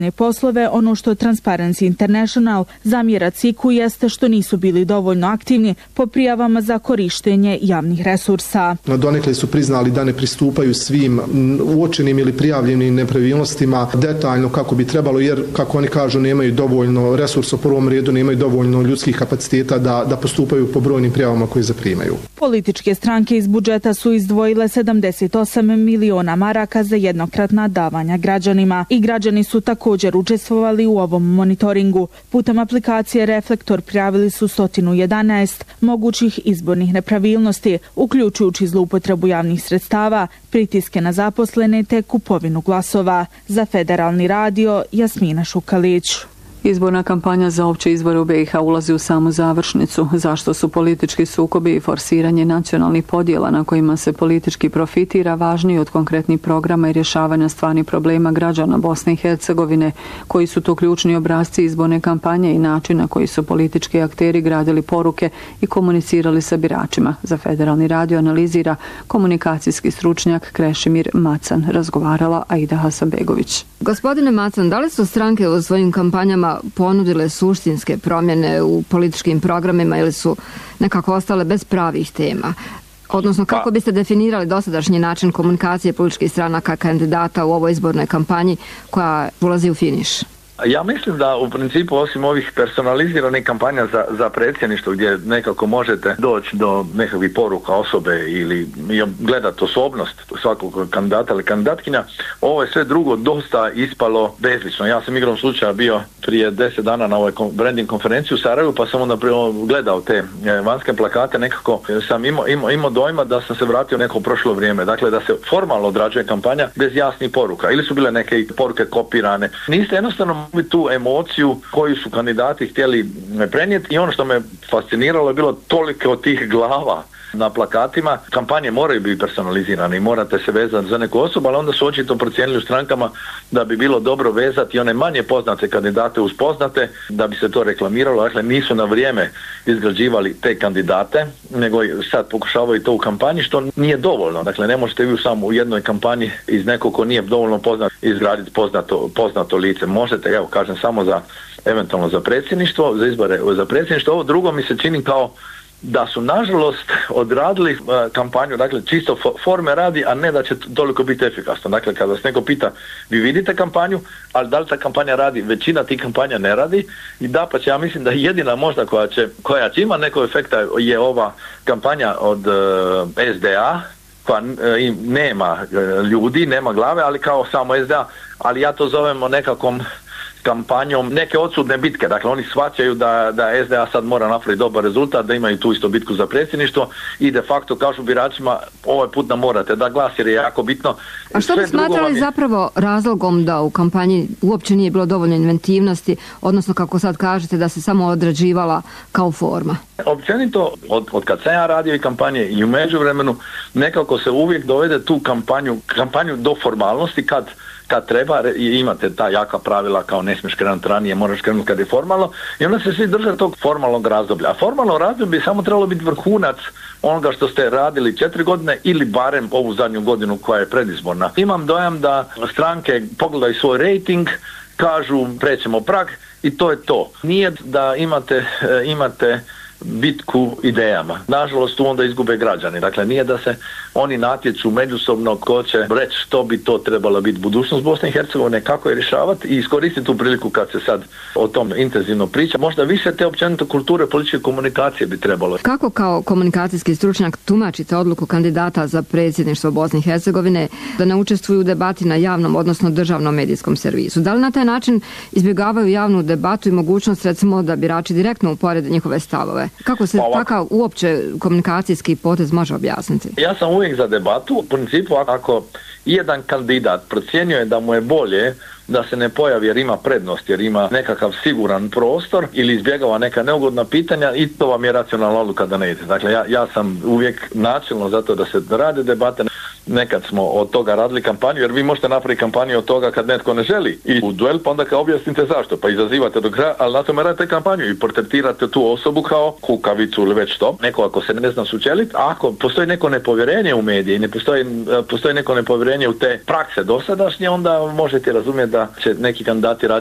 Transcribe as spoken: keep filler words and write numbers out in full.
poslove, ono što Transparency International zamjera C I K-u jeste što nisu bili dovoljno aktivni po prijavama za korištenje javnih resursa. Donekle su priznali da ne pristupaju svim uočenim ili prijavljenim nepravilnostima detaljno kako bi trebalo, jer kako oni kažu nemaju dovoljno resursa u prvom redu, nemaju dovoljno ljudskih kapaciteta da, da postupaju po brojnim prijavama koje zaprimaju. Političke stranke iz budžeta su izdvojile sedamdeset osam miliona maraka za jednokratna davanja građanima i građani su također učestvovali u ovom monitoringu. Putem aplikacije Reflektor prijavili su sto jedanaest mogućih izbornih nepravilnosti, uključujući zloupotrebu javnih sredstava, pritiske na zaposlene te kupovinu glasova. Za Federalni radio, Jasmina Šukalić. Izborna kampanja za opće izbore u B i H ulazi u samu završnicu. Zašto su politički sukobi i forsiranje nacionalnih podjela na kojima se politički profitira važniji od konkretnih programa i rješavanja stvarnih problema građana Bosne i Hercegovine, koji su to ključni obrasci izborne kampanje i način na koji su politički akteri gradili poruke i komunicirali sa biračima. Za Federalni radio analizira komunikacijski stručnjak Krešimir Macan. Razgovarala Aida Hasanbegović. Gospodine Macan, da li su stranke u svojim kampanjama ponudile suštinske promjene u političkim programima ili su nekako ostale bez pravih tema? Odnosno, kako biste definirali dosadašnji način komunikacije političkih stranaka kandidata u ovoj izbornoj kampanji koja ulazi u finiš? Ja mislim da u principu osim ovih personaliziranih kampanja za, za predsjedništvo gdje nekako možete doći do nekakvih poruka osobe ili gledati osobnost svakog kandidata ili kandidatkinja, ovo je sve drugo dosta ispalo bezlično. Ja sam igrom slučaja bio prije deset dana na ovoj branding konferenciji u Sarajevu, pa sam onda gledao te vanjske plakate, nekako sam imao, imao, imao dojma da sam se vratio neko prošlo vrijeme. Dakle, da se formalno odrađuje kampanja bez jasnih poruka. Ili su bile neke poruke kopirane. Niste jednostavno tu emociju koju su kandidati htjeli prenijeti i ono što me fasciniralo je bilo toliko od tih glava na plakatima. Kampanje moraju biti personalizirane i morate se vezati za neku osobu, ali onda su očito procijenili u strankama da bi bilo dobro vezati one manje poznate kandidate uz poznate, da bi se to reklamiralo. Dakle, nisu na vrijeme izgrađivali te kandidate, nego sad pokušavaju to u kampanji, što nije dovoljno. Dakle, ne možete vi samo u jednoj kampanji iz nekog ko nije dovoljno poznat izgraditi poznato, poznato lice. Možete, evo kažem, samo za eventualno za predsjedništvo, za izbore za predsjedništvo. Ovo drugo mi se čini kao da su nažalost odradili uh, kampanju, dakle čisto forme radi, a ne da će toliko biti efikasno. Dakle, kada se neko pita, vi vidite kampanju, ali da li ta kampanja radi, većina tih kampanja ne radi i da pa će, ja mislim da jedina možda koja će, koja će ima nekog efekta je ova kampanja od uh, S D A, koja uh, nema uh, ljudi, nema glave, ali kao samo S D A, ali ja to zovemo nekakvom kampanjom neke odsudne bitke. Dakle, oni shvaćaju da, da S D A sad mora napraviti dobar rezultat, da imaju tu isto bitku za predsjedništvo i de facto kažu biračima ovaj put nam morate da glas jer je jako bitno. A što bi smatrali je zapravo razlogom da u kampanji uopće nije bilo dovoljno inventivnosti, odnosno kako sad kažete da se samo odrađivala kao forma? Općenito, od, od kad sam ja radio i kampanje i u međuvremenu nekako se uvijek dovede tu kampanju, kampanju do formalnosti kad kad treba i imate ta jaka pravila kao ne smiješ krenuti ranije, moraš krenuti kad je formalno i onda se svi drže tog formalnog razdoblja. A formalno razdoblje bi samo trebalo biti vrhunac onoga što ste radili četiri godine ili barem ovu zadnju godinu koja je predizborna. Imam dojam da stranke pogledaju svoj rejting, kažu prećemo prag i to je to. Nije da imate, imate bitku idejama. Nažalost, tu onda izgube građani. Dakle, nije da se oni natječu međusobno ko će reći što bi to trebala biti budućnost Bosne i Hercegovine, kako je rješavati i iskoristiti tu priliku kad se sad o tom intenzivno priča. Možda više te općenito kulture političke komunikacije bi trebalo. Kako kao komunikacijski stručnjak tumačite odluku kandidata za predsjedništvo Bosne i Hercegovine da ne učestvuju u debati na javnom, odnosno državnom medijskom servisu? Da li na taj način izbjegavaju javnu debatu i mogućnost, recimo, da birači direktno uporede njihove stavove? Kako se pa takav uopće komunikacijski potez može objasniti? Ja sam uvijek za debatu. U principu, ako jedan kandidat procjenjuje da mu je bolje da se ne pojavi jer ima prednost, jer ima nekakav siguran prostor ili izbjegava neka neugodna pitanja i to vam je racionalna odluka da ne ide. Dakle, ja, ja sam uvijek načelno zato da se rade debate. nekad smo od toga radili kampanju, jer vi možete napraviti kampanju od toga kad netko ne želi i u duel, pa onda kao objasnite zašto, pa izazivate do kraja, ali na tome radite kampanju i portretirate tu osobu kao kukavicu ili već to. Neko ako se ne zna sučeliti, ako postoji neko nepovjerenje u medije i ne postoji, postoji neko nepovjerenje u te prakse dosadašnje, onda možete razumjeti da će neki kandidati raditi